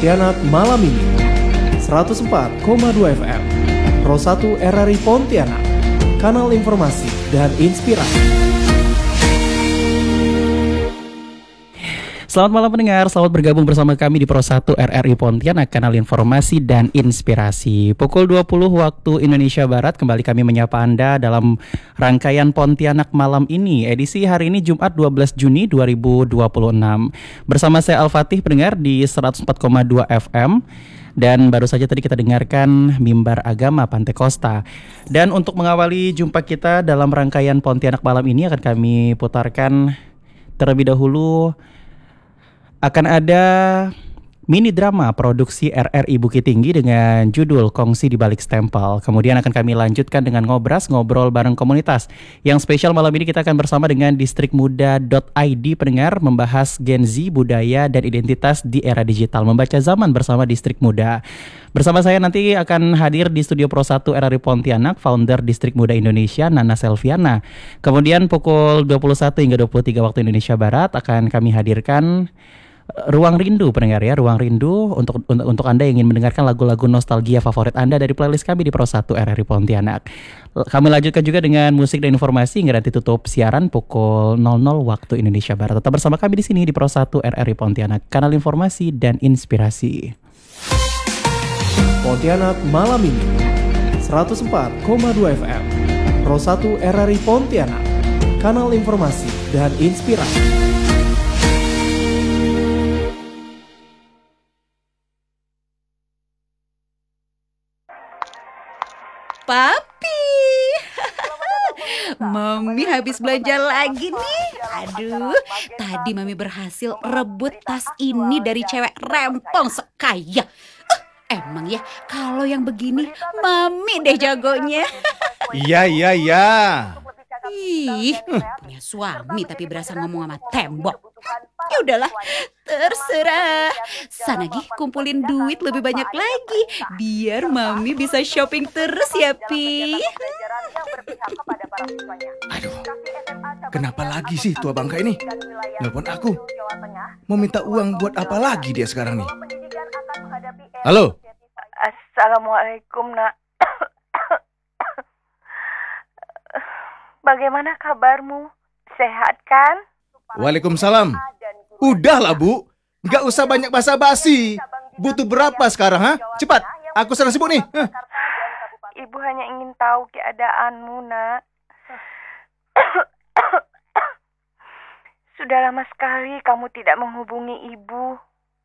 Pontianak malam ini 104,2 FM Pro 1 RRI Pontianak, kanal informasi dan inspirasi. Selamat malam pendengar, selamat bergabung bersama kami di Pro 1 RRI Pontianak, kanal informasi dan inspirasi. Pukul 20 waktu Indonesia Barat, kembali kami menyapa Anda dalam rangkaian Pontianak malam ini. Edisi hari ini Jumat 12 Juni 2026. Bersama saya Al-Fatih pendengar di 104,2 FM. Dan baru saja tadi kita dengarkan Mimbar Agama Pantai Kosta. Dan untuk mengawali jumpa kita dalam rangkaian Pontianak malam ini akan kami putarkan terlebih dahulu. Akan ada mini drama produksi RRI Bukit Tinggi dengan judul Kongsi di Balik Stempel. Kemudian akan kami lanjutkan dengan ngobrol bareng komunitas. Yang spesial malam ini kita akan bersama dengan distrikmuda.id pendengar, membahas Gen Z, budaya dan identitas di era digital, membaca zaman bersama Distrik Muda. Bersama saya nanti akan hadir di studio Pro 1 RRI Pontianak founder Distrik Muda Indonesia Nana Selviana. Kemudian pukul 21 hingga 23 waktu Indonesia Barat akan kami hadirkan Ruang Rindu pendengar ya, Ruang Rindu untuk Anda yang ingin mendengarkan lagu-lagu nostalgia favorit Anda dari playlist kami di Pro 1 RRI Pontianak. Kami lanjutkan juga dengan musik dan informasi hingga nanti tutup siaran pukul 00 waktu Indonesia Barat. Tetap bersama kami di sini di Pro 1 RRI Pontianak, kanal informasi dan inspirasi. Pontianak malam ini 104,2 FM Pro 1 RRI Pontianak, kanal informasi dan inspirasi. Papi, Mami habis belanja lagi nih. Aduh, tadi Mami berhasil rebut tas ini dari cewek rempong sekaya. Emang ya, kalau yang begini Mami deh jagonya. Iya. Ih, punya suami tapi berasa ngomong sama tembok. Ya udahlah, terserah. Sana Gi, kumpulin duit lebih banyak lagi biar Mami bisa shopping terus ya, Pi. Aduh, kenapa lagi sih tua bangka ini nelpon aku? Mau minta uang buat apa lagi dia sekarang nih? Halo? Assalamualaikum, Nak. Bagaimana kabarmu? Sehat kan? Waalaikumsalam. Udahlah, Bu. Nggak usah banyak basa-basi. Butuh berapa sekarang, ha? Cepat, aku sedang sibuk nih. Ibu hanya ingin tahu keadaanmu, Nak. Sudah lama sekali kamu tidak menghubungi Ibu.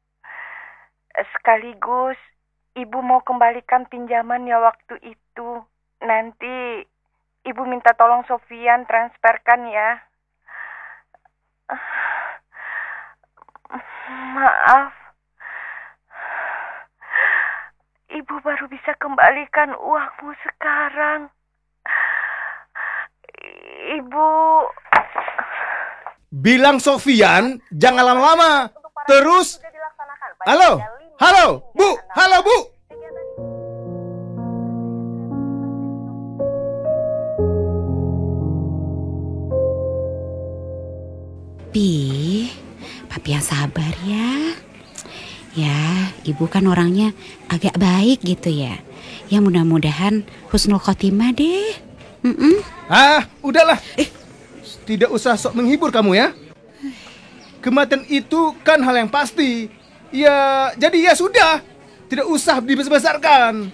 Sekaligus, Ibu mau kembalikan pinjaman ya waktu itu. Nanti Ibu minta tolong Sofian transferkan ya. Maaf. Ibu baru bisa kembalikan uangmu sekarang. Ibu... Bilang Sofian, jangan lama-lama. Terus, halo, Bu. Papi yang sabar ya. Ya, Ibu kan orangnya agak baik gitu ya. Ya mudah-mudahan husnul khotimah deh. Udahlah. Tidak usah sok menghibur kamu ya. Kematian itu kan hal yang pasti. Ya, jadi ya sudah. Tidak usah dibesar-besarkan.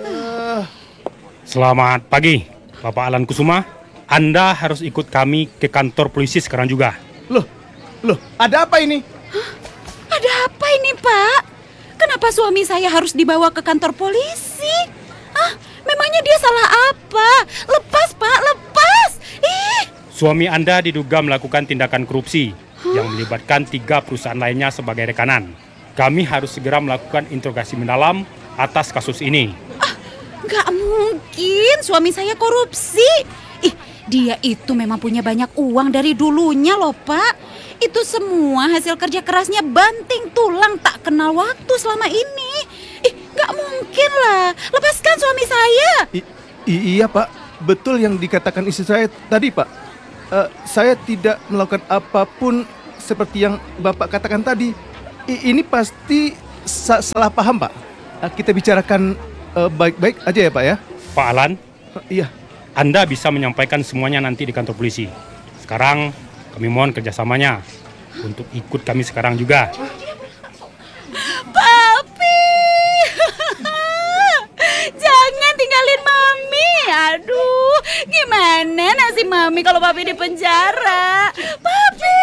Selamat pagi, Bapak Alan Kusuma. Anda harus ikut kami ke kantor polisi sekarang juga. Loh, ada apa ini? Ada apa ini, Pak? Kenapa suami saya harus dibawa ke kantor polisi? Memangnya dia salah apa? Lepas, Pak, lepas! Suami Anda diduga melakukan tindakan korupsi yang melibatkan 3 perusahaan lainnya sebagai rekanan. Kami harus segera melakukan interogasi mendalam atas kasus ini. Gak mungkin suami saya korupsi. Dia itu memang punya banyak uang dari dulunya loh, Pak. Itu semua hasil kerja kerasnya banting tulang tak kenal waktu selama ini. Gak mungkin lah. Lepaskan suami saya. Iya, Pak. Betul yang dikatakan istri saya tadi, Pak. Saya tidak melakukan apapun seperti yang Bapak katakan tadi. Ini pasti salah paham, Pak. Kita bicarakan baik-baik aja ya, Pak ya. Pak Alan, Iya. Anda bisa menyampaikan semuanya nanti di kantor polisi. Sekarang kami mohon kerjasamanya untuk ikut kami sekarang juga. Papi, jangan tinggalin Mami. Aduh, gimana nasib Mami kalau Papi di penjara? Papi.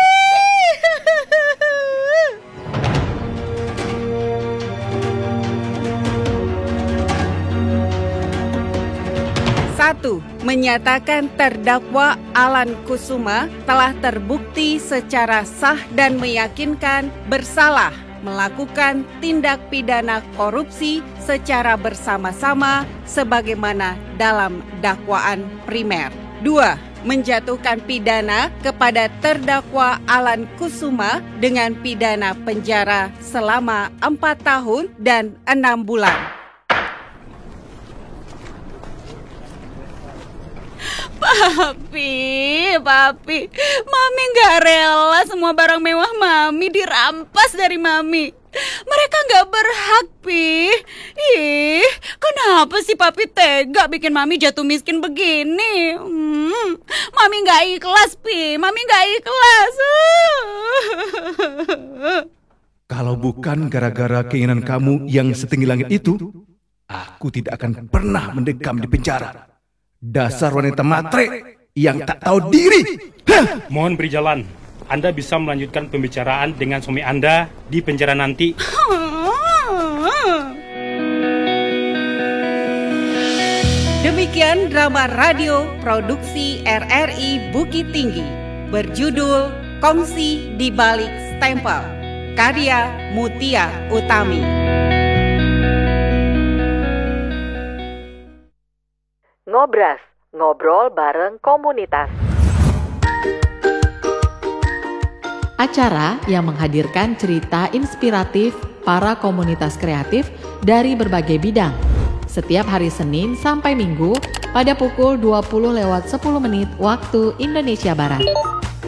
Satu, menyatakan terdakwa Alan Kusuma telah terbukti secara sah dan meyakinkan bersalah melakukan tindak pidana korupsi secara bersama-sama sebagaimana dalam dakwaan primer. 2. Menjatuhkan pidana kepada terdakwa Alan Kusuma dengan pidana penjara selama 4 tahun dan 6 bulan. Papi, Mami gak rela semua barang mewah Mami dirampas dari Mami. Mereka gak berhak, Pi. Ih, kenapa sih Papi tega bikin Mami jatuh miskin begini? Mami gak ikhlas, Pi. Mami gak ikhlas. Kalau bukan gara-gara keinginan kamu yang setinggi langit itu, aku tidak akan pernah mendekam di penjara. Dasar wanita matre yang tak tahu diri. Mohon beri jalan. Anda bisa melanjutkan pembicaraan dengan suami Anda di penjara nanti. Demikian drama radio produksi RRI Bukit Tinggi berjudul Kongsi di Balik Stempel, karya Mutia Utami. Ngobras, ngobrol bareng komunitas. Acara yang menghadirkan cerita inspiratif para komunitas kreatif dari berbagai bidang. Setiap hari Senin sampai Minggu pada pukul 20:10 waktu Indonesia Barat.